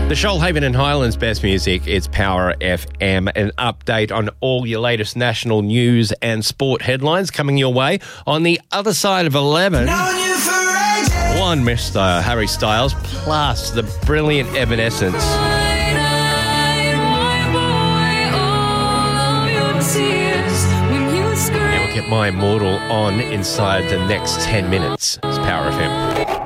The Shoalhaven and Highlands best music, it's Power FM. An update on all your latest national news and sport headlines coming your way on the other side of 11. One Mr. Harry Styles plus the brilliant Evanescence. And we'll get My Immortal on inside the next 10 minutes. It's Power FM.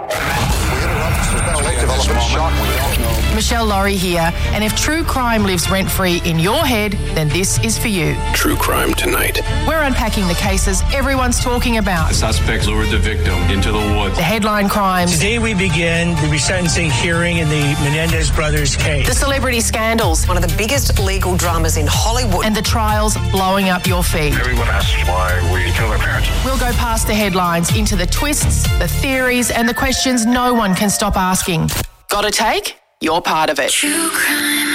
Michelle Laurie here, and if true crime lives rent-free in your head, then this is for you. True Crime Tonight. We're unpacking the cases everyone's talking about. The suspects lured the victim into the woods. The headline crimes. Today we begin the resentencing hearing in the Menendez brothers case. The celebrity scandals. One of the biggest legal dramas in Hollywood. And the trials blowing up your feed. Everyone asks why we kill our parents. We'll go past the headlines into the twists, the theories, and the questions no one can stop asking. Got a take? You're part of it. True Crime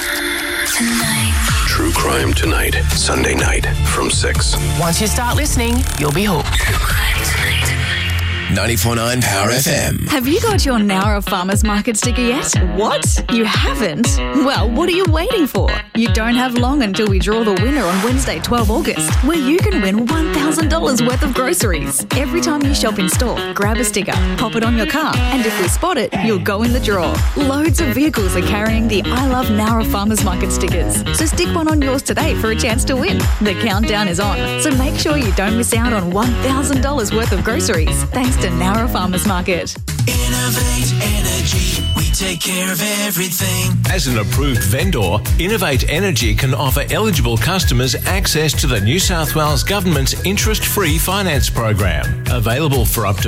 Tonight. True Crime Tonight. Sunday night from 6. Once you start listening, you'll be hooked. True Crime Tonight. 94.9 Power FM. Have you got your Nowra Farmers Market sticker yet? What? You haven't? Well, what are you waiting for? You don't have long until we draw the winner on Wednesday, 12 August, where you can win $1,000 worth of groceries. Every time you shop in store, grab a sticker, pop it on your car, and if we spot it, you'll go in the draw. Loads of vehicles are carrying the I Love Nowra Farmers Market stickers, so stick one on yours today for a chance to win. The countdown is on, so make sure you don't miss out on $1,000 worth of groceries. Thanks to Nowra Farmers Market. Innovate Energy, we take care of everything. As an approved vendor, Innovate Energy can offer eligible customers access to the New South Wales Government's interest-free finance program. Available for up to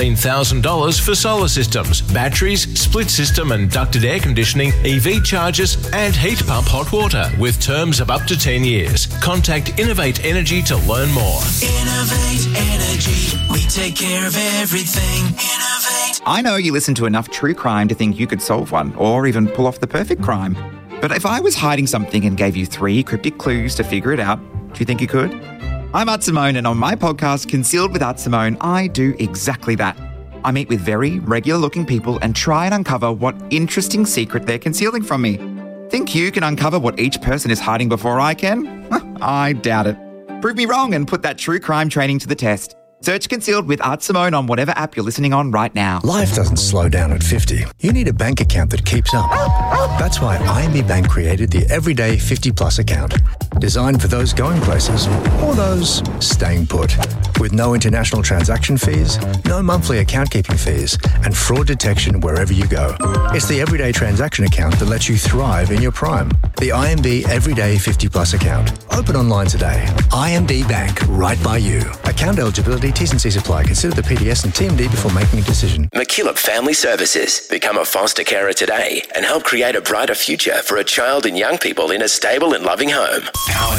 $15,000 for solar systems, batteries, split system and ducted air conditioning, EV chargers and heat pump hot water with terms of up to 10 years. Contact Innovate Energy to learn more. Innovate Energy, we take care of everything. Innovate. I know you listen to enough true crime to think you could solve one or even pull off the perfect crime. But if I was hiding something and gave you 3 cryptic clues to figure it out, do you think you could? I'm Art Simone, and on my podcast, Concealed with Art Simone, I do exactly that. I meet with very regular-looking people and try and uncover what interesting secret they're concealing from me. Think you can uncover what each person is hiding before I can? I doubt it. Prove me wrong and put that true crime training to the test. Search Concealed with Art Simone on whatever app you're listening on right now. Life doesn't slow down at 50. You need a bank account that keeps up. That's why IMB Bank created the Everyday 50 Plus account. Designed for those going places or those staying put. With no international transaction fees, no monthly account keeping fees, and fraud detection wherever you go. It's the everyday transaction account that lets you thrive in your prime. The IMB Everyday 50 Plus account. Open online today. IMB Bank, right by you. Account eligibility, T's and C's apply. Consider the PDS and TMD before making a decision. McKillop Family Services. Become a foster carer today and help create a brighter future for a child and young people in a stable and loving home. Power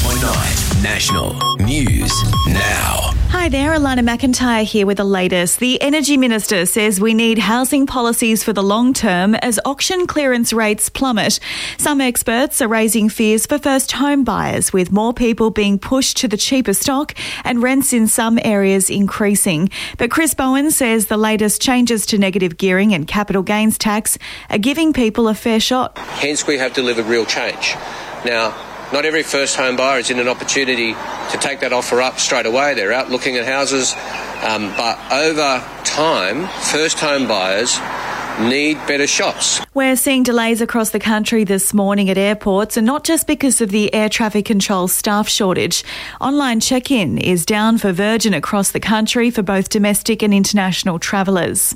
94.9 National News Now. Hi there, Alana McIntyre here with the latest. The Energy Minister says we need housing policies for the long term as auction clearance rates plummet. Some experts are raising fears for first home buyers, with more people being pushed to the cheaper stock and rents in some areas increasing. But Chris Bowen says the latest changes to negative gearing and capital gains tax are giving people a fair shot. Hence, we have delivered real change. Now, not every first home buyer is in an opportunity to take that offer up straight away. They're out looking at houses. But over time, first home buyers need better shots. We're seeing delays across the country this morning at airports, and not just because of the air traffic control staff shortage. Online check-in is down for Virgin across the country for both domestic and international travellers.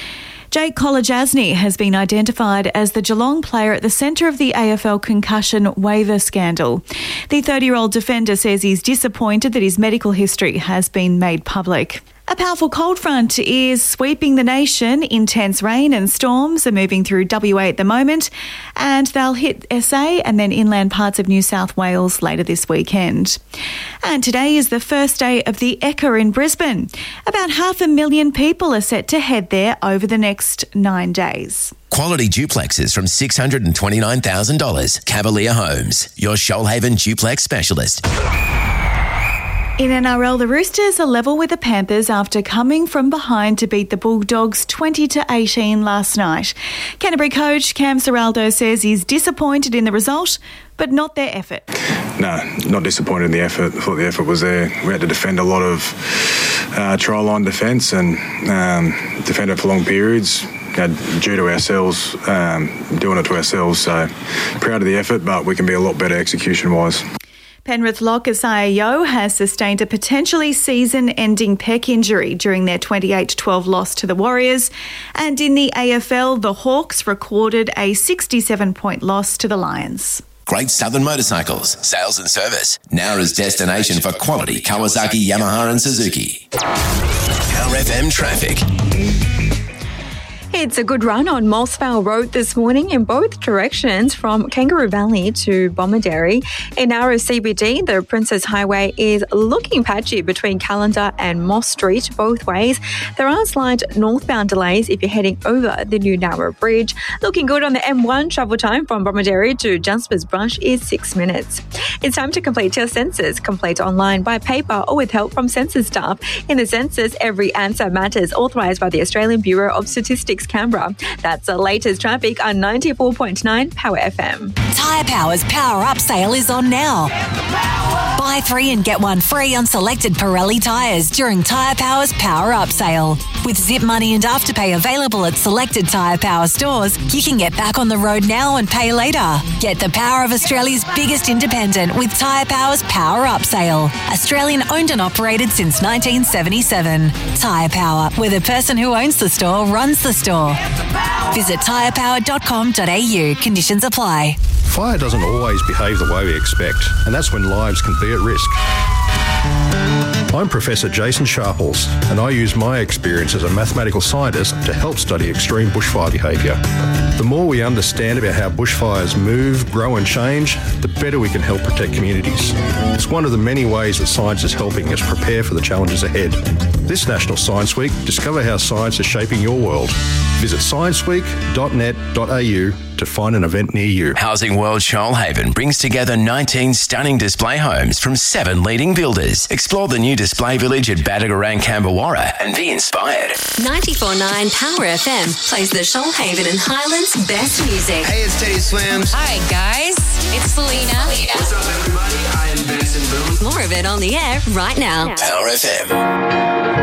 Jake Kolodjasny has been identified as the Geelong player at the centre of the AFL concussion waiver scandal. The 30-year-old defender says he's disappointed that his medical history has been made public. A powerful cold front is sweeping the nation. Intense rain and storms are moving through WA at the moment, and they'll hit SA and then inland parts of New South Wales later this weekend. And today is the first day of the Ekka in Brisbane. About 500,000 people are set to head there over the next 9 days. Quality duplexes from $629,000. Cavalier Homes, your Shoalhaven duplex specialist. In NRL, the Roosters are level with the Panthers after coming from behind to beat the Bulldogs 20-18 last night. Canterbury coach Cam Ciraldo says he's disappointed in the result, but not their effort. No, not disappointed in the effort. I thought the effort was there. We had to defend a lot of try line defence and defend it for long periods. Due to ourselves, doing it to ourselves. So proud of the effort, but we can be a lot better execution-wise. Penrith lock Isaiah Yeo has sustained a potentially season-ending pec injury during their 28-12 loss to the Warriors. And in the AFL, the Hawks recorded a 67-point loss to the Lions. Great Southern Motorcycles, sales and service. Nowra's destination for quality Kawasaki, Yamaha and Suzuki. Power FM traffic. It's a good run on Mossvale Road this morning in both directions from Kangaroo Valley to Bomaderry. In Nowra CBD, the Princess Highway is looking patchy between Callender and Moss Street both ways. There are slight northbound delays if you're heading over the new Nowra Bridge. Looking good on the M1, travel time from Bomaderry to Juspers Brush is 6 minutes. It's time to complete your census. Complete online by paper or with help from census staff. In the census, every answer matters, authorised by the Australian Bureau of Statistics Canberra. That's the latest traffic on 94.9 Power FM. Tyre Power's Power Up sale is on now. Buy 3 and get 1 free on selected Pirelli tyres during Tyre Power's Power Up sale. With Zip Money and Afterpay available at selected Tyre Power stores, you can get back on the road now and pay later. Get the power of Australia's biggest independent with Tyre Power's Power Up sale. Australian owned and operated since 1977. Tyre Power, where the person who owns the store runs the store. Visit tyrepower.com.au. Conditions apply. Fire doesn't always behave the way we expect, and that's when lives can be at risk. I'm Professor Jason Sharples, and I use my experience as a mathematical scientist to help study extreme bushfire behaviour. The more we understand about how bushfires move, grow and change, the better we can help protect communities. It's one of the many ways that science is helping us prepare for the challenges ahead. This National Science Week, discover how science is shaping your world. Visit scienceweek.net.au to find an event near you. Housing World Shoalhaven brings together 19 stunning display homes from 7 leading builders. Explore the new display village at Badagarang, Camberwarra and be inspired. 94.9 Power FM plays the Shoalhaven and Highlands best music. Hey, it's Teddy Swims. Hi, guys. It's Selena. What's up, everybody? I am Benson Boone. More of it on the air right now. Power FM.